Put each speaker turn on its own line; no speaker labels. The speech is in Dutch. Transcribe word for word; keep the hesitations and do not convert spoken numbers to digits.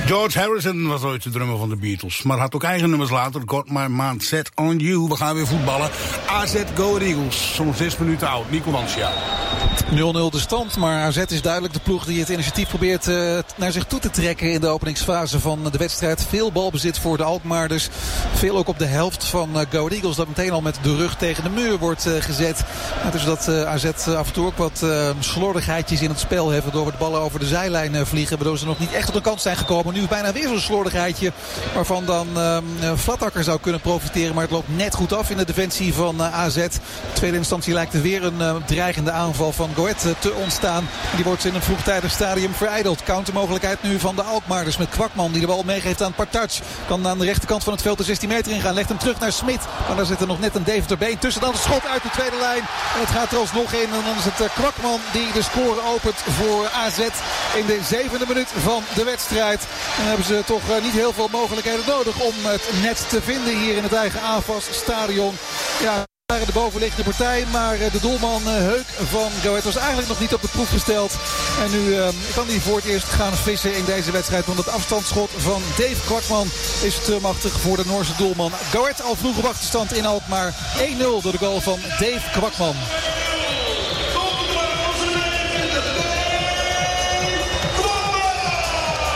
George Harrison was ooit de drummer van de Beatles, maar had ook eigen nummers later. Got My Mind Set On You. We gaan weer voetballen. A Z Go Ahead Eagles, zo'n zes minuten oud. Nico Wansja.
nul nul de stand, maar A Z is duidelijk de ploeg die het initiatief probeert uh, naar zich toe te trekken in de openingsfase van de wedstrijd. Veel balbezit voor de Alkmaarders. Veel ook op de helft van uh, Go Ahead Eagles, dat meteen al met de rug tegen de muur wordt uh, gezet. Nou, dus dat uh, A Z uh, af en toe ook wat uh, slordigheidjes in het spel heeft, waardoor de ballen over de zijlijn uh, vliegen, waardoor ze nog niet echt tot een kans zijn gekomen. Nu bijna weer zo'n slordigheidje waarvan dan uh, Vlatakker zou kunnen profiteren, maar het loopt net goed af in de defensie van uh, A Z. In tweede instantie lijkt er weer een uh, dreigende aanval van Go Ahead uh, te ontstaan. Die wordt in een vroegtijdig stadium verijdeld. Countermogelijkheid nu van de Alkmaarders met Kwakman die de bal meegeeft aan Partac. Kan aan de rechterkant van het veld de zestien meter ingaan. Legt hem terug naar Smit. Maar daar zit er nog net een Deventer been tussen. Dan een schot uit de tweede lijn. En het gaat er alsnog in. En dan is het uh, Kwakman die de score opent voor A Z in de zevende minuut van de wedstrijd. En dan hebben ze toch uh, niet heel veel mogelijkheden nodig om het net te vinden hier in het eigen A F A S-stadion. Ja, de bovenliggende partij, maar de doelman Heuk van Go Ahead was eigenlijk nog niet op de proef gesteld. En nu uh, kan hij voor het eerst gaan vissen in deze wedstrijd, want het afstandsschot van Dave Kwakman is te machtig voor de Noorse doelman. Go Ahead al vroeg op achterstand in Alkmaar. één nul door de goal van Dave Kwakman.